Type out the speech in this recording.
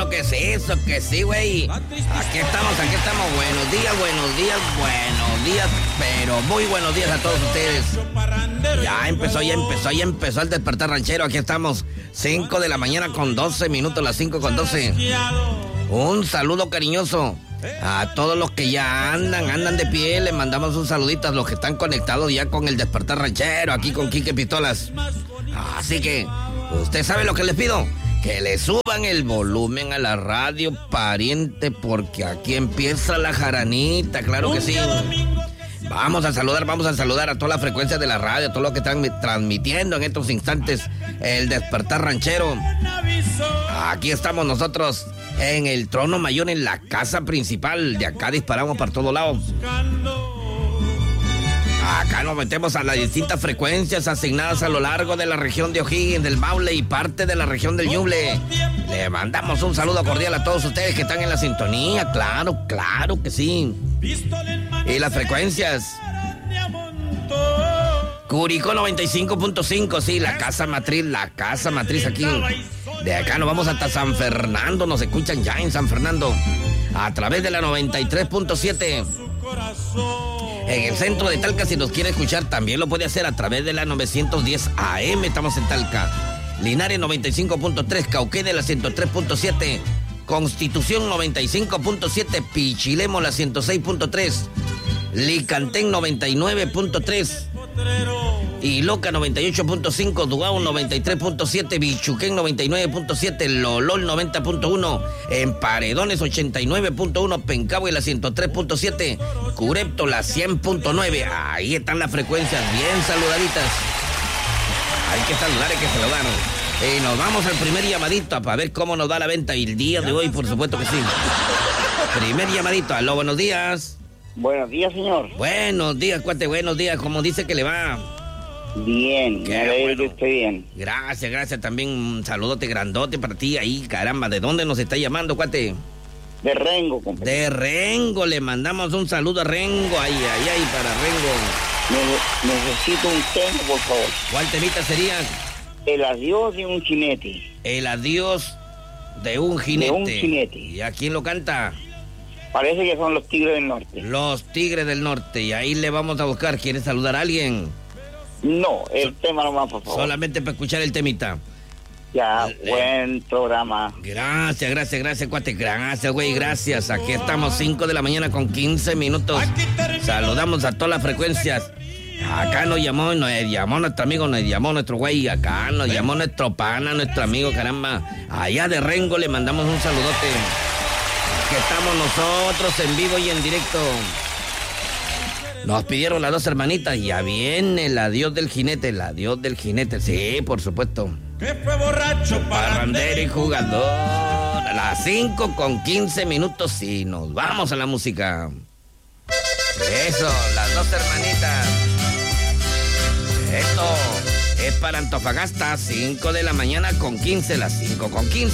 claro que sí, güey. Aquí estamos. Buenos días, pero muy buenos días a todos ustedes. Ya empezó el despertar ranchero. Aquí estamos, 5 de la mañana con 12 minutos, las 5 con 12. Un saludo cariñoso a todos los que ya andan de pie. Les mandamos un saludito a los que están conectados ya con el despertar ranchero, aquí con Quique Pistolas. Así que, usted sabe lo que les pido, que le suban el volumen a la radio, pariente, porque aquí empieza la jaranita, claro que sí. Vamos a saludar a todas las frecuencias de la radio, a todos los que están transmitiendo en estos instantes el despertar ranchero. Aquí estamos nosotros en el trono mayor, en la casa principal. De acá disparamos para todos lados. Acá nos metemos a las distintas frecuencias asignadas a lo largo de la región de O'Higgins, del Maule y parte de la región del Ñuble. Le mandamos un saludo cordial a todos ustedes que están en la sintonía. Claro que sí. Y las frecuencias: Curicó 95.5, sí, la casa matriz aquí. De acá nos vamos hasta San Fernando, nos escuchan ya en San Fernando a través de la 93.7. En el centro de Talca, si nos quiere escuchar, también lo puede hacer a través de la 910 AM, estamos en Talca. Linares 95.3, Cauquenes la 103.7, Constitución 95.7, Pichilemo la 106.3, Licantén 99.3, Iloca 98.5, Duao 93.7, Bichuquén 99.7, Lolol 90.1, En Paredones 89.1, Pencahue la 103.7, Curepto la 100.9. Ahí están las frecuencias bien saludaditas. Hay que saludar. Y nos vamos al primer llamadito para ver cómo nos da la venta el día de hoy, por supuesto que sí. Primer llamadito. Aló, buenos días. Buenos días, señor. Buenos días, cuate, buenos días. ¿Cómo dice que le va? Bien, Qué que esté bien. Gracias. También un saludote grandote para ti ahí, caramba. ¿De dónde nos está llamando, cuate? De Rengo, compañero. De Rengo, le mandamos un saludo a Rengo. Ay, para Rengo. Necesito un tema, por favor. ¿Cuál temita sería? El adiós de un jinete. El adiós de un jinete. De un jinete. ¿Y a quién lo canta? Parece que son los Tigres del Norte. Los Tigres del Norte. Y ahí le vamos a buscar. ¿Quiere saludar a alguien? No, el tema nomás, por favor. Solamente para escuchar el temita. Ya, buen programa. Gracias, cuate. Gracias, güey, gracias. Aquí estamos, 5 de la mañana con 15 minutos. Saludamos a todas las frecuencias. Acá nos llamó nuestro amigo, nos llamó nuestro güey. Acá nos llamó nuestro pana, nuestro amigo, caramba. Allá de Rengo le mandamos un saludote. Aquí estamos nosotros en vivo y en directo. Nos pidieron las dos hermanitas. Ya viene el adiós del jinete. Sí, por supuesto. Que fue borracho, parrandero y jugador. A las 5 con 15 minutos y nos vamos a la música. Eso, las dos hermanitas. Esto es para Antofagasta, 5 de la mañana con 15, las 5 con 15.